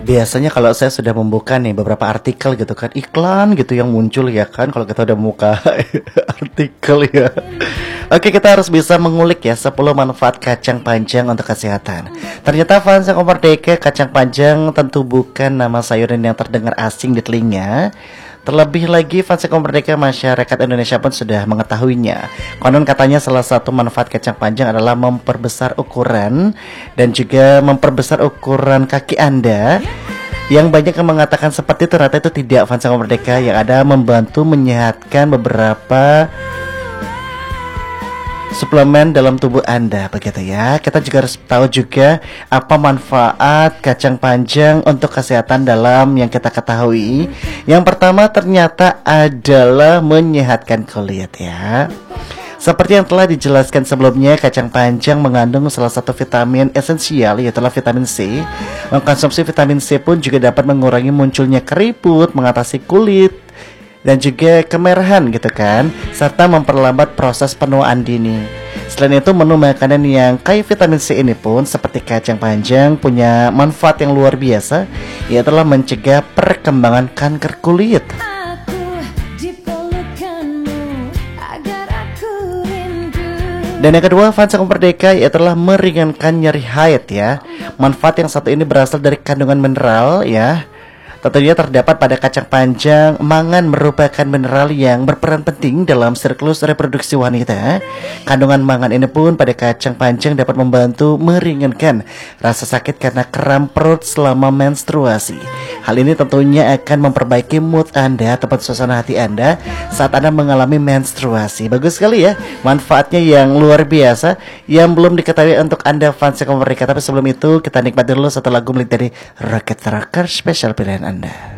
Biasanya kalau saya sudah membuka nih beberapa artikel gitu kan, iklan gitu yang muncul ya kan, kalau kita udah membuka artikel ya. Oke, kita harus bisa mengulik ya 10 manfaat kacang panjang untuk kesehatan. Ternyata fans yang merdeka, kacang panjang tentu bukan nama sayuran yang terdengar asing di telinga. Terlebih lagi fans yang merdeka, masyarakat Indonesia pun sudah mengetahuinya. Konon katanya salah satu manfaat kacang panjang adalah memperbesar ukuran dan juga memperbesar ukuran kaki Anda. Yang banyak yang mengatakan seperti itu, ternyata itu tidak fans yang merdeka, yang ada membantu menyehatkan beberapa suplemen dalam tubuh Anda, begitu ya. Kita juga harus tahu juga apa manfaat kacang panjang untuk kesehatan dalam yang kita ketahui. Yang pertama ternyata adalah menyehatkan kulit ya. Seperti yang telah dijelaskan sebelumnya, kacang panjang mengandung salah satu vitamin esensial, yaitu vitamin C. Mengkonsumsi vitamin C pun juga dapat mengurangi munculnya keriput, mengatasi kulit dan juga kemerahan gitu kan, serta memperlambat proses penuaan dini. Selain itu, menu makanan yang kaya vitamin C ini pun seperti kacang panjang punya manfaat yang luar biasa, yaitu mencegah perkembangan kanker kulit. Dan yang kedua, fans yang merdeka, yaitu meringankan nyeri haid ya. Manfaat yang satu ini berasal dari kandungan mineral ya. Tentunya terdapat pada kacang panjang. Mangan merupakan mineral yang berperan penting dalam siklus reproduksi wanita. Kandungan mangan ini pun pada kacang panjang dapat membantu meringankan rasa sakit karena kram perut selama menstruasi. Hal ini tentunya akan memperbaiki mood Anda ataupun suasana hati Anda saat Anda mengalami menstruasi. Bagus sekali ya, manfaatnya yang luar biasa yang belum diketahui untuk Anda fans yang mereka. Tapi sebelum itu kita nikmati dulu satu lagu milik dari Rocket Rocker spesial pilihan Anda.